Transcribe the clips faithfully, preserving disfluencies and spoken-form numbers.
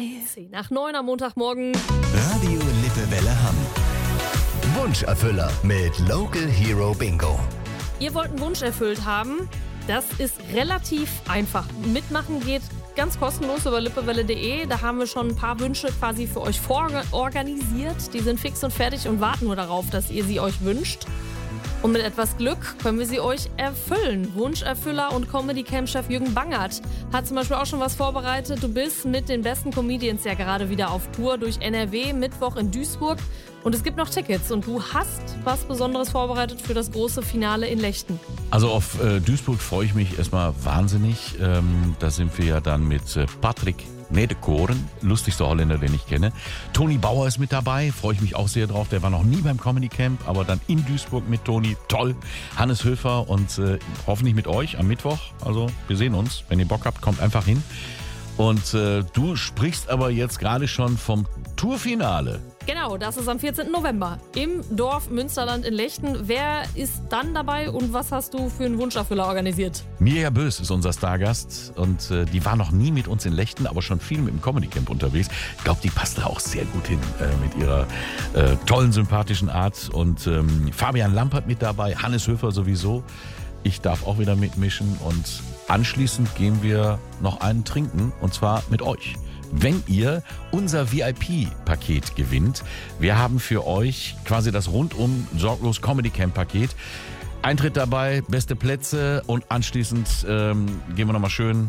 zehn nach neun am Montagmorgen. Radio Lippewelle Hamm. Wunscherfüller mit Local Hero Bingo. Ihr wollt einen Wunsch erfüllt haben? Das ist relativ einfach. Mitmachen geht ganz kostenlos über lippewelle punkt de. Da haben wir schon ein paar Wünsche quasi für euch vororganisiert. Die sind fix und fertig und warten nur darauf, dass ihr sie euch wünscht. Und mit etwas Glück können wir sie euch erfüllen. Wunscherfüller und Comedy-Camp-Chef Jürgen Bangert hat zum Beispiel auch schon was vorbereitet. Du bist mit den besten Comedians ja gerade wieder auf Tour durch N R W, Mittwoch in Duisburg. Und es gibt noch Tickets und du hast was Besonderes vorbereitet für das große Finale in Lechten. Also auf äh, Duisburg freue ich mich erstmal wahnsinnig. Ähm, da sind wir ja dann mit äh, Patrick Nedekoren, lustigster Holländer, den ich kenne. Toni Bauer ist mit dabei, freue ich mich auch sehr drauf. Der war noch nie beim Comedy Camp, aber dann in Duisburg mit Toni. Toll. Hannes Höfer und äh, hoffentlich mit euch am Mittwoch. Also wir sehen uns. Wenn ihr Bock habt, kommt einfach hin. Und äh, du sprichst aber jetzt gerade schon vom Tourfinale. Genau, das ist am vierzehnten November im Dorf Münsterland in Lechten. Wer ist dann dabei und was hast du für einen Wunscherfüller organisiert? Mirja Bös ist unser Stargast und äh, die war noch nie mit uns in Lechten, aber schon viel mit dem Comedy Camp unterwegs. Ich glaube, die passt da auch sehr gut hin äh, mit ihrer äh, tollen, sympathischen Art. Und ähm, Fabian Lampert mit dabei, Hannes Höfer sowieso. Ich darf auch wieder mitmischen und anschließend gehen wir noch einen trinken und zwar mit euch. Wenn ihr unser V I P-Paket gewinnt. Wir haben für euch quasi das rundum sorglos Comedy Camp Paket. Eintritt dabei, beste Plätze und anschließend ähm, gehen wir nochmal schön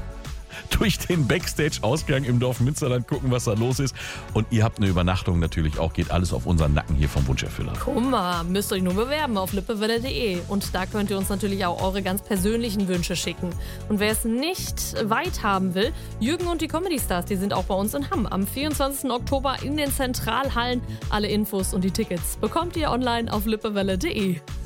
durch den Backstage-Ausgang im Dorf Münsterland gucken, was da los ist. Und ihr habt eine Übernachtung natürlich auch. Geht alles auf unseren Nacken hier vom Wunscherfüller. Guck mal, müsst ihr euch nur bewerben auf lippewelle punkt de. Und da könnt ihr uns natürlich auch eure ganz persönlichen Wünsche schicken. Und wer es nicht weit haben will, Jürgen und die Comedy Stars, die sind auch bei uns in Hamm. Am vierundzwanzigsten Oktober in den Zentralhallen. Alle Infos und die Tickets bekommt ihr online auf lippewelle punkt de.